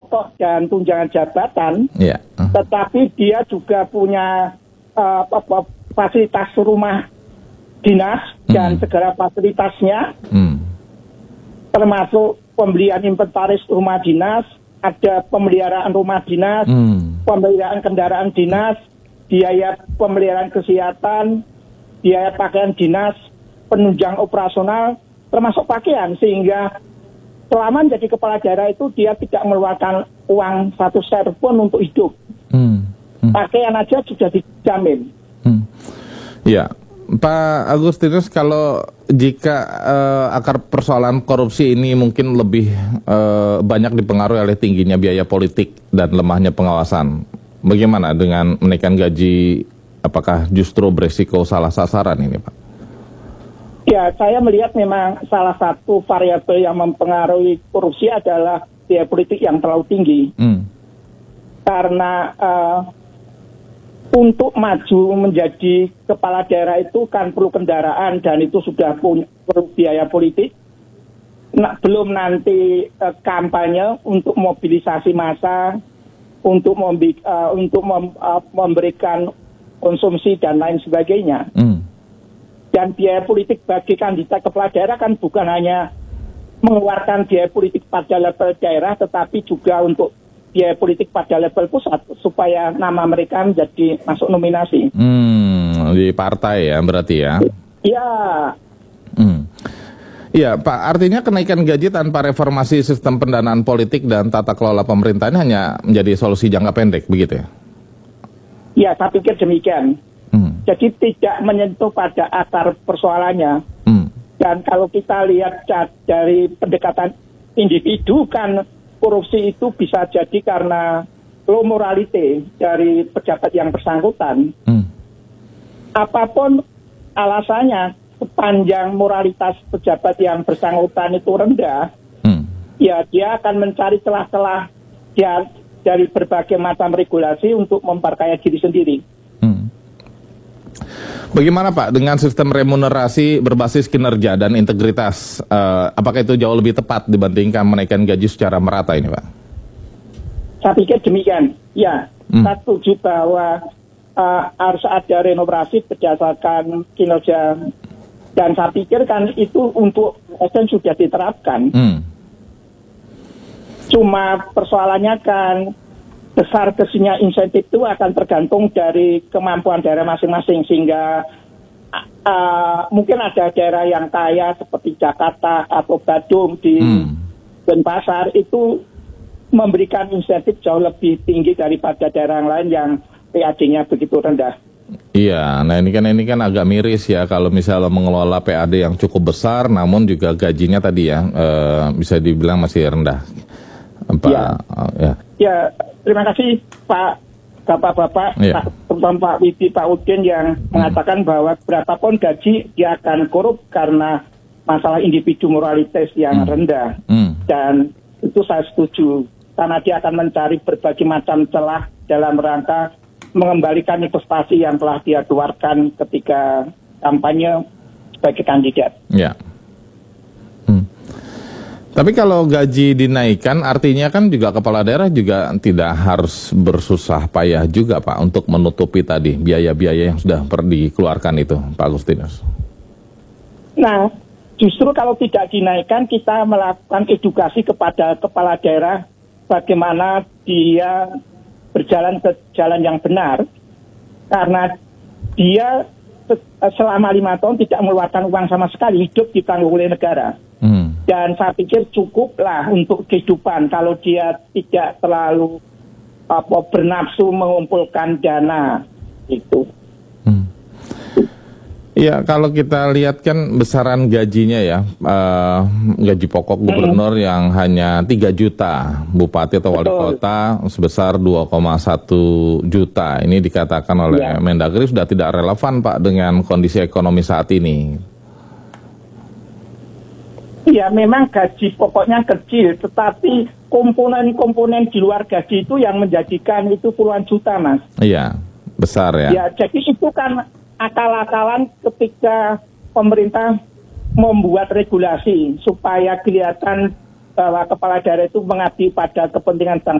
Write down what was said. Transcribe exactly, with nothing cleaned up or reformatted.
pokok dan tunjangan jabatan, yeah. uh. tetapi dia juga punya uh, apa, fasilitas rumah dinas hmm. dan segala fasilitasnya, hmm. termasuk pembelian inventaris rumah dinas, ada pemeliharaan rumah dinas, hmm. pemeliharaan kendaraan dinas, biaya pemeliharaan kesehatan, biaya pakaian dinas, penunjang operasional, termasuk pakaian, sehingga selama menjadi kepala daerah itu dia tidak mengeluarkan uang satu sen pun untuk hidup. Hmm. Hmm. Pakaian aja sudah dijamin. Hmm. Ya, Pak Agustinus, kalau jika uh, akar persoalan korupsi ini mungkin lebih uh, banyak dipengaruhi oleh tingginya biaya politik dan lemahnya pengawasan, bagaimana dengan menaikkan gaji? Apakah justru beresiko salah sasaran ini, Pak? Ya, saya melihat memang salah satu variabel yang mempengaruhi korupsi adalah biaya politik yang terlalu tinggi. Hmm. Karena uh, untuk maju menjadi kepala daerah itu kan perlu kendaraan dan itu sudah punya perlu biaya politik. Nah, belum nanti uh, kampanye untuk mobilisasi massa, untuk membi- uh, untuk mem- uh, memberikan konsumsi dan lain sebagainya. Hmm. Dan biaya politik bagi kandidat kepala daerah kan bukan hanya mengeluarkan biaya politik pada level daerah, tetapi juga untuk biaya politik pada level pusat, supaya nama mereka menjadi masuk nominasi. Hmm, di partai ya berarti ya? Iya. Hmm. Iya Pak, artinya kenaikan gaji tanpa reformasi sistem pendanaan politik dan tata kelola pemerintahan hanya menjadi solusi jangka pendek, begitu ya? Iya, saya pikir demikian. Hmm. Jadi tidak menyentuh pada akar persoalannya. Hmm. Dan kalau kita lihat dari pendekatan individu, kan korupsi itu bisa jadi karena low morality dari pejabat yang bersangkutan. Hmm. Apapun alasannya, sepanjang moralitas pejabat yang bersangkutan itu rendah, hmm. ya dia akan mencari celah-celah dia dari berbagai macam regulasi untuk memperkaya diri sendiri. Hmm. Bagaimana Pak dengan sistem remunerasi berbasis kinerja dan integritas? Uh, apakah itu jauh lebih tepat dibandingkan menaikkan gaji secara merata ini Pak? Saya pikir demikian. Ya, hmm. saya setuju bahwa uh, harus ada remunerasi berdasarkan kinerja. Dan saya pikir kan itu untuk S N sudah diterapkan. Hmm. Cuma persoalannya kan besar kecilnya insentif itu akan tergantung dari kemampuan daerah masing-masing, sehingga uh, mungkin ada daerah yang kaya seperti Jakarta atau Bandung di hmm. Denpasar itu memberikan insentif jauh lebih tinggi daripada daerah yang lain yang P A D-nya begitu rendah. Iya, nah ini kan ini kan agak miris ya kalau misalnya mengelola P A D yang cukup besar, namun juga gajinya tadi ya uh, bisa dibilang masih rendah. Pak, ya. Uh, ya. ya, terima kasih Pak, Bapak-Bapak, ya. Pak, terutama Pak Widi, Pak Udin yang hmm. mengatakan bahwa berapapun gaji dia akan korup karena masalah individu moralitas yang hmm. rendah. Hmm. Dan itu saya setuju, karena dia akan mencari berbagai macam celah dalam rangka mengembalikan investasi yang telah dia keluarkan ketika kampanye sebagai kandidat. Ya. Hmm. Tapi kalau gaji dinaikkan, artinya kan juga kepala daerah juga tidak harus bersusah payah juga Pak untuk menutupi tadi biaya-biaya yang sudah dikeluarkan itu, Pak Agustinus. Nah, justru kalau tidak dinaikkan, kita melakukan edukasi kepada kepala daerah bagaimana dia berjalan ke jalan yang benar, karena dia selama lima tahun tidak mengeluarkan uang sama sekali, hidup ditanggung oleh negara. Hmm. Dan saya pikir cukuplah untuk kehidupan kalau dia tidak terlalu apa, bernafsu mengumpulkan dana itu. Hmm. Ya, kalau kita lihat kan besaran gajinya ya, uh, gaji pokok gubernur hmm. yang hanya tiga juta, bupati atau wali Betul. kota sebesar dua koma satu juta. Ini dikatakan oleh ya. Mendagri sudah tidak relevan Pak dengan kondisi ekonomi saat ini. Ya, memang gaji pokoknya kecil, tetapi komponen-komponen di luar gaji itu yang menjadikan itu puluhan juta, Mas. Iya, besar ya. Ya, jadi itu kan akal-akalan ketika pemerintah membuat regulasi supaya kelihatan bahwa kepala daerah itu mengabdi pada kepentingan bangsa